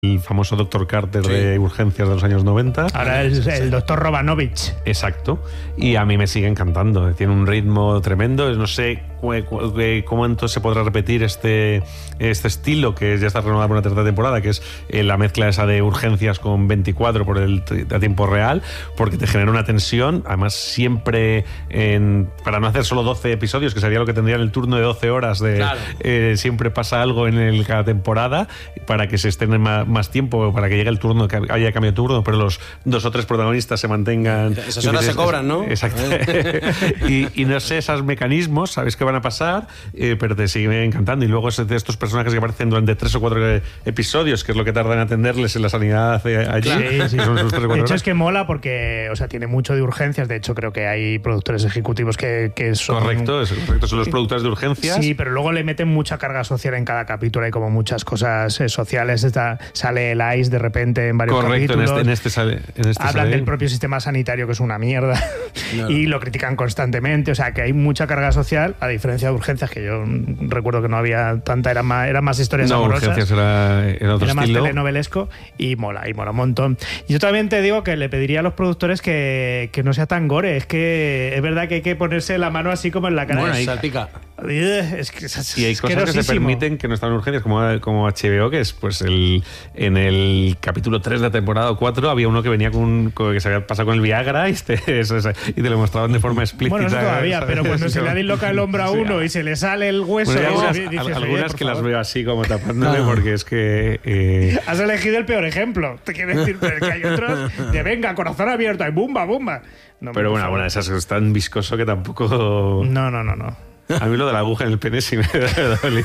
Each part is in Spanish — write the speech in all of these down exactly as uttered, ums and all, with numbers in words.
el famoso doctor Carter sí. de urgencias de los años noventa. Ahora es el doctor Romanovich. Exacto. Y a mí me sigue encantando. Tiene un ritmo tremendo. No sé cómo entonces se podrá repetir este, este estilo, que ya está renovado por una tercera temporada, que es la mezcla esa de urgencias con veinticuatro por el a tiempo real, porque te genera una tensión. Además, siempre en, para no hacer solo doce episodios, que sería lo que tendría en el turno de doce horas, de, claro. eh, siempre pasa algo en el, cada temporada, para que se estén más, más tiempo, para que llegue el turno, que haya cambio de turno, pero los dos o tres protagonistas se mantengan. Esas horas se cobran, ¿no? Exacto. y, y no sé, esos mecanismos, sabes que van a pasar, eh, pero te sigue encantando. Y luego es de estos personajes que aparecen durante tres o cuatro episodios, que es lo que tardan en atenderles en la sanidad allí. Claro. Sí, sí. Son sus tres, de hecho, horas. Es que mola porque, o sea, tiene mucho de urgencias. De hecho, creo que hay productores ejecutivos que, que son... Correcto, es, correcto, son los productores de urgencias. Sí, pero luego le meten mucha carga social en cada capítulo. Hay como muchas cosas eh, sociales. Está, sale el I C E de repente en varios correcto, capítulos. Correcto, en este, en este sale. En este Hablan sale. del propio sistema sanitario, que es una mierda. No, no. Y lo critican constantemente. O sea, que hay mucha carga social, a diferencia de urgencias, que yo recuerdo que no había tanta, eran más, eran más historias no, amorosas. Urgencias era, era otro era más estilo. telenovelesco y mola, y mola un montón. Y yo también te digo que le pediría a los productores que, que no sea tan gore. Es que es verdad que hay que ponerse la mano así como en la cara. Bueno, ahí salpica. Es que es y hay cosas que se permiten que no están en urgencias, como, como H B O, que es pues el en el capítulo tres de la temporada cuatro había uno que venía con, un, con que se había pasado con el Viagra y, este, eso, eso, y te lo mostraban de forma explícita. Bueno, eso todavía, ¿sabes? Pero cuando se le disloca el hombro a uno sí, y se le sale el hueso. Bueno, algunas, dices, al, algunas que favor. las veo así como tapándome no. porque es que eh... has elegido el peor ejemplo. Te quiero decir, pero es que hay otros de venga, corazón abierto, y bumba, bumba. No, pero bueno, bueno, esas es tan viscoso que tampoco. No, no, no, no. A mí lo de la aguja en el pene sí me ha dolido.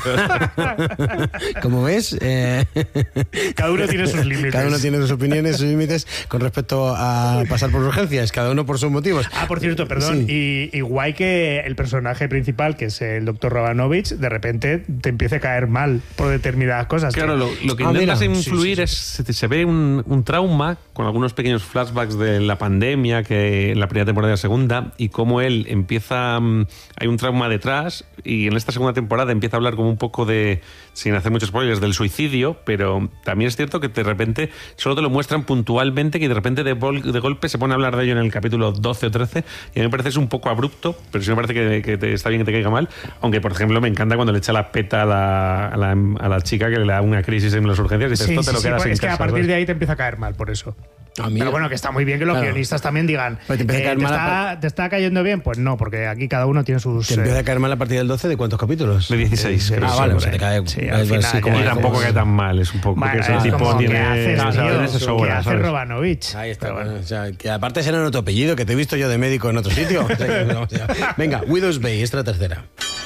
Como ves, eh... cada uno tiene sus límites. Cada uno tiene sus opiniones, sus límites con respecto a pasar por urgencias, cada uno por sus motivos. Ah, por cierto, perdón. Sí. Y, y guay que el personaje principal, que es el doctor Romanovich, de repente te empiece a caer mal por determinadas cosas. Claro, que... lo, lo que ah, intentas mira. influir sí, sí, sí. es, se, se ve un, un trauma con algunos pequeños flashbacks de la pandemia, que en la primera temporada y la segunda, y cómo él empieza, hay un trauma detrás, y en esta segunda temporada empieza a hablar como un poco de, sin hacer muchos spoilers, del suicidio, pero también es cierto que de repente solo te lo muestran puntualmente, que de repente de, vol, de golpe se pone a hablar de ello en el capítulo doce o trece, y a mí me parece que es un poco abrupto, pero sí me parece que, que te, está bien que te caiga mal, aunque por ejemplo me encanta cuando le echa la peta a la, a la, a la chica que le da una crisis en las urgencias y dices, sí, esto te sí, lo quedas sí, en es casa, que a partir ¿sabes? de ahí te empieza a caer mal, por eso. Ah, pero bueno, que está muy bien que los claro. guionistas también digan te, eh, ¿te, está, ¿te está cayendo bien? Pues no, porque aquí cada uno tiene sus... ¿Te empieza a caer mal a partir del doce? ¿De cuántos capítulos? De dieciséis. Eh, ah, vale, pues te cae... Sí, al final, sí, como tampoco cae tan mal, es un poco... Vale, que ese es tipo como tiene... ¿Qué haces, no, tío? tiene ese sobra, ¿Qué hace ¿sabes? Romanovich? Ahí está, bueno. O sea, que aparte será en tu apellido, que te he visto yo de médico en otro sitio. O sea, venga, Widow's Bay, esta tercera.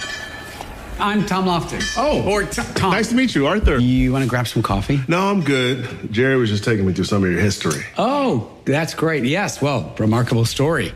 I'm Tom Loftus. Oh, or t- Tom. Nice to meet you, Arthur. You want to grab some coffee? No, I'm good. Jerry was just taking me through some of your history. Oh, that's great. Yes, well, remarkable story.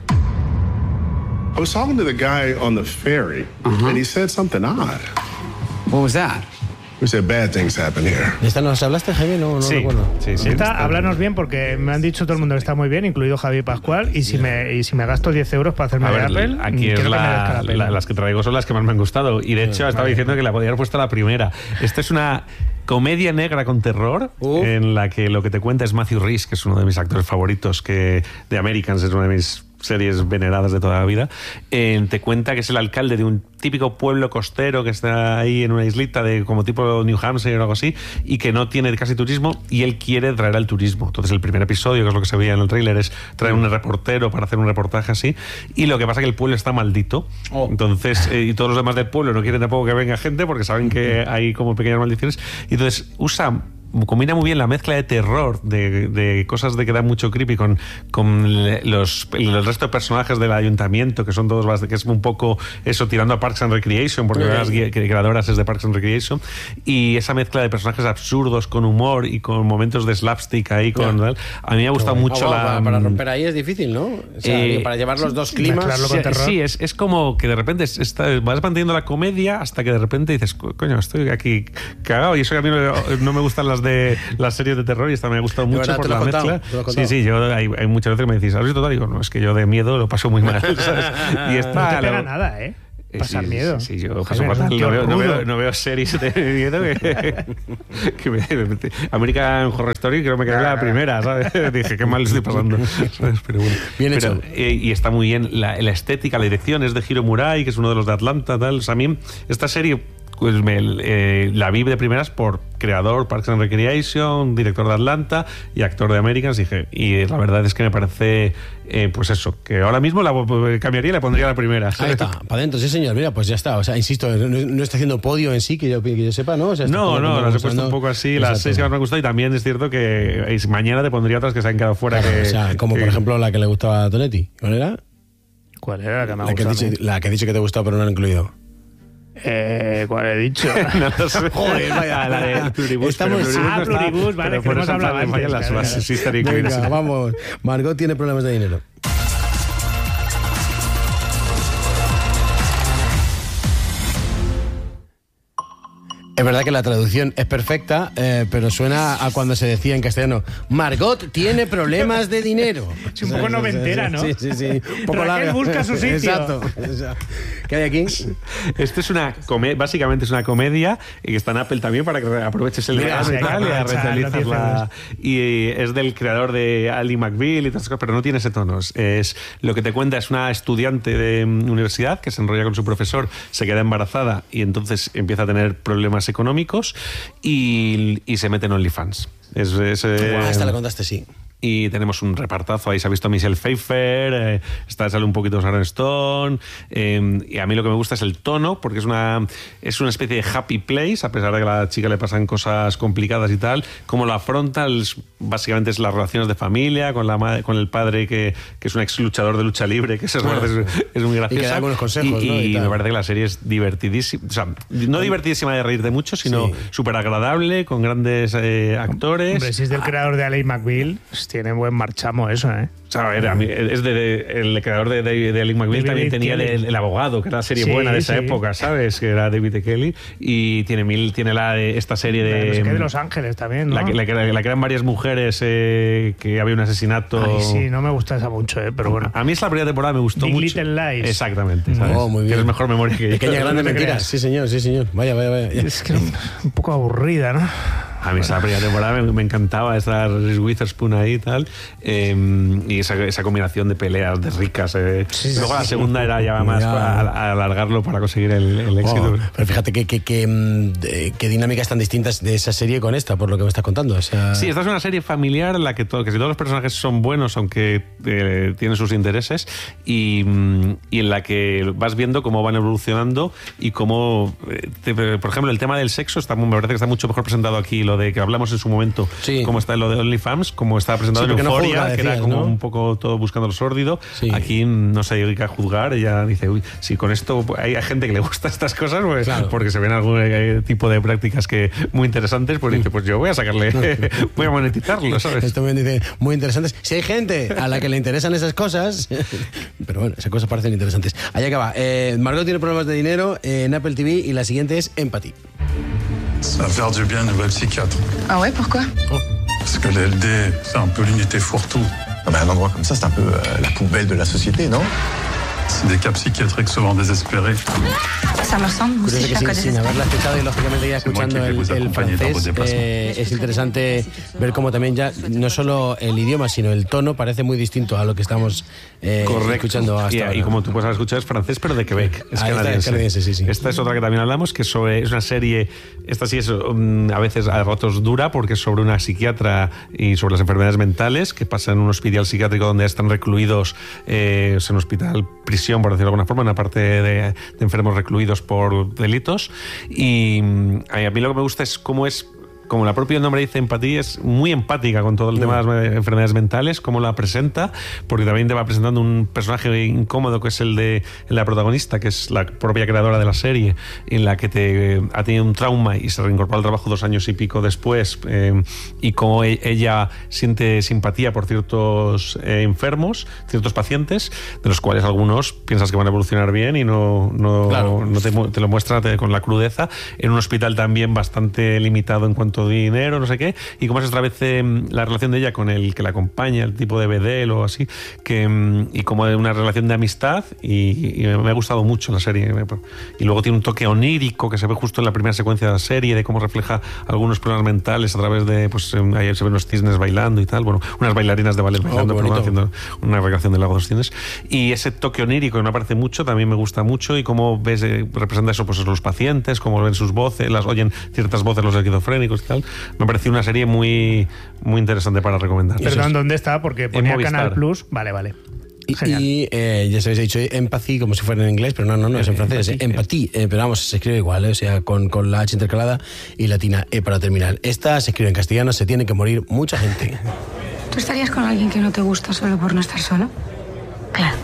I was talking to the guy on the ferry, uh-huh. and he said something odd. What was that? We said bad things happen here. ¿De esta nos hablaste, Javi? No, no sí, recuerdo. Sí, sí. Esta, háblanos bien, porque me han dicho todo el mundo que está muy bien, incluido Javi Pascual, y si, me, y si me gasto diez euros para hacerme de Apple, aquí es la, la, la, las que traigo son las que más me han gustado. Y de hecho, sí, estaba vale. diciendo que la podía haber puesto la primera. Esta es una comedia negra con terror, uh. en la que lo que te cuenta es Matthew Rhys, que es uno de mis actores favoritos, que de Americans es una de mis series veneradas de toda la vida. Eh, te cuenta que es el alcalde de un típico pueblo costero que está ahí en una islita de como tipo New Hampshire o algo así, y que no tiene casi turismo, y él quiere traer al turismo. Entonces el primer episodio, que es lo que se veía en el tráiler, es traer un reportero para hacer un reportaje así, y lo que pasa es que el pueblo está maldito. Oh. Entonces eh, y todos los demás del pueblo no quieren tampoco que venga gente porque saben que hay como pequeñas maldiciones, y entonces usa combina muy bien la mezcla de terror, de, de cosas de que da mucho creepy con, con los, el resto de personajes del ayuntamiento, que son todos, que es un poco eso, tirando a Parks and Recreation, porque una de las creadoras es de Parks and Recreation, y esa mezcla de personajes absurdos con humor y con momentos de slapstick ahí, con yeah. a mí me ha gustado bueno. mucho oh, la... Para, para romper ahí es difícil, ¿no? O sea, eh, para llevar los dos climas... Sí, sí es, es como que de repente está, vas manteniendo la comedia hasta que de repente dices, coño, estoy aquí cagado, y eso que a mí no, no me gustan las de las series de terror, y esta me ha gustado mucho verdad, por la contado, mezcla. Sí, sí, yo hay, hay muchas veces que me decís, ¿has visto todo? Digo, no, es que yo de miedo lo paso muy mal, ¿sabes? Y esta, no te pega lo, nada, ¿eh? pasar sí, miedo. Sí, sí, yo paso Jaime, fatal. qué No veo, no, rudo. veo, no veo series de miedo que, que me, American Horror Story creo que me quedé la primera, ¿sabes? Dije, qué mal estoy pasando. ¿Sabes? Pero bueno. Bien hecho. Pero, eh, y está muy bien la, la estética, la dirección es de Hiro Murai, que es uno de los de Atlanta, tal. O sea, a mí esta serie pues me, eh, la vi de primeras por creador Parks and Recreation, director de Atlanta y actor de Americans. Dije, y la verdad es que me parece, eh, pues eso, que ahora mismo la cambiaría y la pondría la primera. Ahí está, para adentro, sí señor. Mira, pues ya está. O sea, insisto, no, no está haciendo podio en sí, que yo, que yo sepa, ¿no? O sea, no, no, las he puesto usando... un poco así, Exacto. las seis que más me han gustado, y también es cierto que eh, mañana te pondría otras que se han quedado fuera. Claro, que, o sea, como que, por ejemplo la que le gustaba a Tonetti. ¿Cuál era? ¿Cuál era la que me ha La que, has gustado? dicho, la que has dicho que te gustaba pero no la han incluido. Eh, ¿Cuál he dicho? no lo sé. Joder, vaya, la de Pluribus. Estamos- pero Pluribus Ah, no está, Pluribus, vale, pero que por hemos eso hablado me fallan antes, las claro, bases, claro. sí, estaría incluidas. Venga, vamos. Margot tiene problemas de dinero. Es verdad que la traducción es perfecta, eh, pero suena a cuando se decía en castellano, Margot tiene problemas de dinero. Es un poco noventera, ¿no? Sí, sí, sí. Un poco Raquel larga. busca su sitio. Exacto. ¿Qué hay aquí? Esto es una comedia, básicamente es una comedia y que está en Apple también para que aproveches el Mira, verano sí, y hay que tal, y aprovechar, rentabilizas no la- y es del creador de Ali McBeal y todas esas cosas, pero no tiene ese tono. Es lo que te cuenta es una estudiante de mm, universidad que se enrolla con su profesor, se queda embarazada y entonces empieza a tener problemas económicos y, y se mete en OnlyFans. Es, es, eh, Ah, esta la contaste, sí. y tenemos un repartazo. Ahí se ha visto a Michelle Pfeiffer, eh, está, sale un poquito Sharon Stone, eh, y a mí lo que me gusta es el tono, porque es una, es una especie de happy place, a pesar de que a la chica le pasan cosas complicadas y tal. Cómo lo afronta, el- básicamente es las relaciones de familia, con la ma- con el padre que, que es un ex luchador de lucha libre, que eso es, Ah. es, es muy gracioso. Y que da algunos consejos, y, ¿no? Y y tal. me parece que la serie es divertidísima, o sea, no divertidísima de reírte mucho, sino Sí. súper agradable, con grandes eh, actores. Hombre, si es del creador de Ali McBeal, pues tiene buen marchamo eso, ¿eh? O sea, a ver, a mí, es de, de- el creador de, de, de Alec McBeal De también David tenía Kelly. de- el abogado, que era la serie Sí, buena de esa sí. época, ¿sabes? Que era David E. Kelly. Y tiene mil, tiene la de esta serie de. no sé qué, de Los Ángeles también, ¿no? La que, la que- la que eran varias mujeres, eh, que había un asesinato. Ay, sí, no me gusta esa mucho, ¿eh? Pero bueno. A mí esa primera temporada me gustó Big mucho. Little Lies. Exactamente, ¿sabes? Oh, muy bien. Tienes mejor memoria que yo. Pequeña grande no te mentira. creas. Sí, señor, sí, señor. Vaya, vaya, vaya. Es que un un poco aburrida, ¿no? A mí esa primera temporada me, me encantaba estar Reese Witherspoon ahí y tal. eh, y esa, esa combinación de peleas de ricas. eh. Luego la segunda era ya más Ya. a, a alargarlo para conseguir el, el éxito. Oh, pero fíjate qué que, que, mm, de- qué dinámicas tan distintas de esa serie con esta, por lo que me estás contando. O sea, Sí, esta es una serie familiar en la que, todo, que si todos los personajes son buenos, aunque eh, tienen sus intereses, y, mm, y en la que vas viendo cómo van evolucionando y cómo, eh, te- por ejemplo, el tema del sexo está, muy- me parece que está mucho mejor presentado aquí, lo de que hablamos en su momento, Sí. cómo está lo de OnlyFans, como está presentado Sí, en porque no Euphoria, juzga, que era decías, como ¿no? un poco todo buscando lo sórdido. Sí. Aquí no se dedica a juzgar, ella dice, uy, si con esto hay gente que le gusta estas cosas, pues, Claro. porque se ven algún eh, tipo de prácticas que muy interesantes, pues dice, pues yo voy a sacarle, voy a monetizarlo, ¿sabes? Esto me dice muy interesantes. Si hay gente a la que le interesan esas cosas, pero bueno, esas cosas parecen interesantes. Allá acaba. Eh, Margot tiene problemas de dinero en Apple T V y la siguiente es Empathy. Ça va faire du bien une nouvelle psychiatre. Ah ouais, pourquoi? Parce que l'L D, c'est un peu l'unité fourre-tout. Ah ben, un endroit comme ça, c'est un peu euh, la poubelle de la société, non? C'est des cas psychiatriques souvent désespérés. Ça me ressemble, moi Curioso aussi, je que la sin, connais. sin haberla escuchado y lógicamente ya C'est moi escuchando qui vais el, vous el accompagner dans vos francés, déplacements. eh, es interesante ver cómo también ya no solo el idioma, sino el tono parece muy distinto a lo que estamos eh, escuchando hasta y, ahora. y como tú puedes haber escuchado, es francés, pero de Quebec. Es Ah, esta canadiense. es canadiense, sí, sí. Esta es otra que también hablamos, que es, sobre, es una serie, esta sí es um, a veces a ratos dura, porque es sobre una psiquiatra y sobre las enfermedades mentales que pasa en un hospital psiquiátrico donde están recluidos, eh, es un hospital prisión, por decirlo de alguna forma, una parte de, de enfermos recluidos por delitos. Y mm, a mí lo que me gusta es cómo es, como el propio nombre dice, empatía, es muy empática con todo el tema de las enfermedades mentales, cómo la presenta, porque también te va presentando un personaje incómodo que es el de la protagonista, que es la propia creadora de la serie, en la que te ha tenido un trauma y se reincorpora al trabajo dos años y pico después, eh, y cómo e- ella siente simpatía por ciertos eh, enfermos, ciertos pacientes, de los cuales algunos piensas que van a evolucionar bien y no, no, Claro. no te, mu- te lo muestra te- con la crudeza, en un hospital también bastante limitado en cuanto tanto dinero, no sé qué, y cómo se establece la relación de ella con el que la acompaña, el tipo de bedel o así, que, y como una relación de amistad, y, y me ha gustado mucho la serie. Y luego tiene un toque onírico que se ve justo en la primera secuencia de la serie, de cómo refleja algunos problemas mentales a través de, pues ahí se ven los cisnes bailando y tal, bueno, unas bailarinas de ballet bailando, oh, pero bueno, haciendo una recreación del lago de los cisnes, y ese toque onírico que me parece mucho, también me gusta mucho, y cómo ves, eh, representa eso, pues los pacientes, cómo ven sus voces, las oyen ciertas voces los esquizofrénicos y tal. Me pareció una serie muy, muy interesante para recomendar. Perdón, ¿dónde está? Porque ponía Canal Plus. Vale, vale. Y, y eh, ya se habéis dicho empathy como si fuera en inglés, pero no, no, no, es en francés, es empathy, eh, pero vamos, se escribe igual, eh, o sea, con, con la H intercalada y latina E para terminar. Esta se escribe en castellano, se tiene que morir mucha gente. ¿Tú estarías con alguien que no te gusta solo por no estar solo? Claro.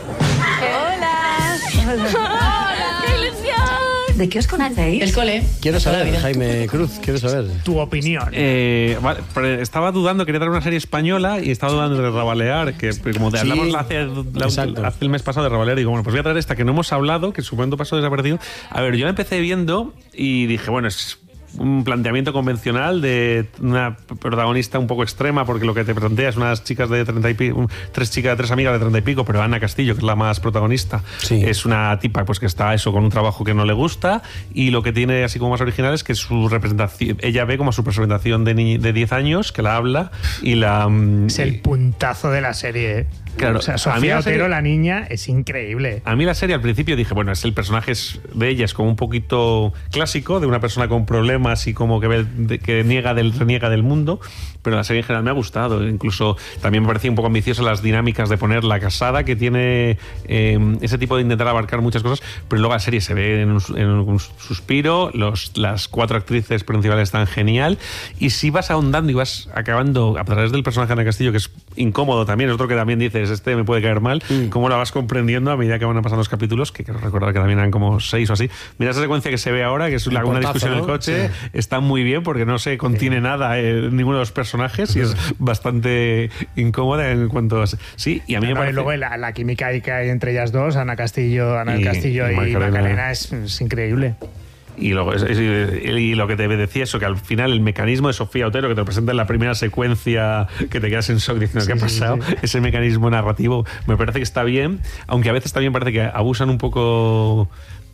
¡Hola! ¡Hola! ¡Qué ilusión! ¿De qué os conocéis? El cole. Quiero saber, Jaime Cruz, quiero saber. Tu opinión. Eh, vale, estaba dudando, quería traer una serie española y estaba dudando de Rabalear, que como te sí, hablamos hace, la, hace el mes pasado de Rabalear, digo, bueno, pues voy a traer esta que no hemos hablado, que en su momento pasó desaparecido. A ver, yo la empecé viendo y dije, bueno, es un planteamiento convencional de una protagonista un poco extrema, porque lo que te plantea es unas chicas de treinta y pico, tres chicas, tres amigas de treinta y pico, pero Ana Castillo, que es la más protagonista, sí. es una tipa pues que está eso con un trabajo que no le gusta, y lo que tiene así como más original es que su representación, ella ve como su representación de, ni, de diez años, que la habla y la... Es el puntazo de la serie, ¿eh? Claro, o sea, Sofía a mí la Otero, serie, la niña, es increíble. A mí la serie al principio dije, bueno, es el personaje de ella es como un poquito clásico, de una persona con problemas y como que, ve, de, que niega del, reniega del mundo, pero la serie en general me ha gustado. Incluso también me parecía un poco ambiciosa las dinámicas de poner la casada, que tiene eh, ese tipo de intentar abarcar muchas cosas, pero luego la serie se ve en un, en un suspiro, los, las cuatro actrices principales están genial, y si vas ahondando y vas acabando a través del personaje de Ana Castillo, que es incómodo también, es otro que también dices, este me puede caer mal, mm. cómo la vas comprendiendo a medida que van pasando los capítulos, que quiero recordar que también eran como seis o así. Mira esa secuencia que se ve ahora, que es la, una discusión ¿no? en el coche, sí. está muy bien porque no se contiene sí. nada en ninguno de los personajes y es bastante incómoda en cuanto a... Sí, y a mí no, me parece... Y luego la, la química que hay entre ellas dos, Ana Castillo, Ana y, Castillo y, y Macarena, es, es increíble. Y, luego, es, es, y lo que te decía eso, que al final el mecanismo de Sofía Otero, que te lo presenta en la primera secuencia, que te quedas en shock diciendo sí, qué ha pasado, sí, sí. ese mecanismo narrativo me parece que está bien, aunque a veces también parece que abusan un poco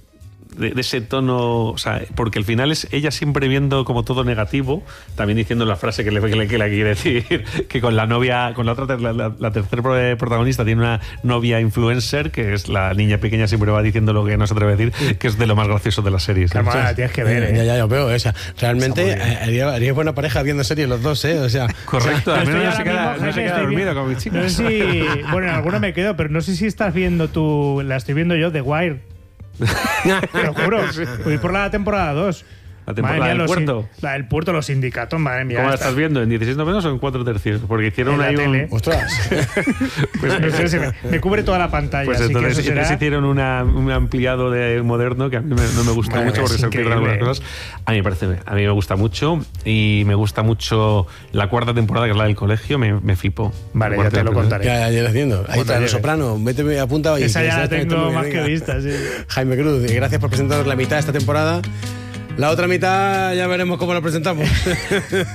de, de ese tono, o sea, porque al final es ella siempre viendo como todo negativo, también diciendo la frase que le, que le, que le quiere decir, que con la novia, con la otra, la, la, la tercera protagonista tiene una novia influencer, que es la niña pequeña, siempre va diciendo lo que no se atreve a decir, que es de lo más gracioso de las series. Claro, la tienes que ver, ¿eh? Ya, ya, yo veo, o sea, realmente haría, haría buena pareja viendo series los dos, ¿eh? O sea, correcto, o sea, al menos no se queda, mismo, no se queda dormido con mi chica. No sé si, bueno, en alguna me quedo, pero no sé si estás viendo tú, la estoy viendo yo, The Wire. Te lo juro, voy por la temporada dos. La temporada mía, del los, puerto. La del puerto, los sindicatos, madre mía. ¿Cómo la estás viendo? ¿En dieciséis novenos o en cuatro tercios? Porque hicieron en la ahí tele. un... ¡Ostras! Pues no sé si me, me cubre toda la pantalla. Pues así entonces, que eso será... hicieron una, un ampliado de moderno que a mí me, no me gustó madre mucho porque se pierden algunas cosas. A mí me parece, a mí me gusta mucho y me gusta mucho la cuarta temporada, que es la del colegio, me, me flipó. Vale, ya te lo contaré. Ya, ya lo haciendo. Ahí está, Los Soprano. Vete apuntado. Esa ya la tengo más que vista, sí. Jaime Cruz, gracias por presentarnos la mitad de esta temporada. La otra mitad ya veremos cómo la presentamos.